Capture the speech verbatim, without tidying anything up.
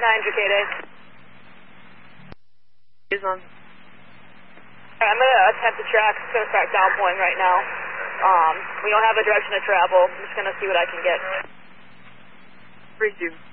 nine, Dracade. He's on. I'm going to attempt to track. It's going to start downpouring right now. Um, we don't have a direction to travel. I'm just going to see what I can get. Three two.